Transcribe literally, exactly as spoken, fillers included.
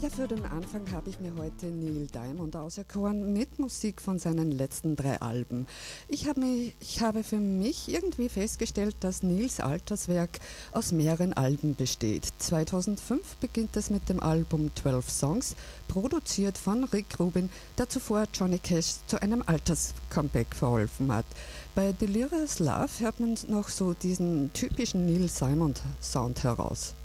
Ja, für den Anfang habe ich mir heute Neil Diamond auserkoren mit Musik von seinen letzten drei Alben. Ich habe, mich, ich habe für mich irgendwie festgestellt, dass Neils Alterswerk aus mehreren Alben besteht. zweitausendfünf beginnt es mit dem Album zwölf Songs, produziert von Rick Rubin, der zuvor Johnny Cash zu einem Alters-Comeback verholfen hat. Bei Delirious Love hört man noch so diesen typischen Neil Simon Sound heraus.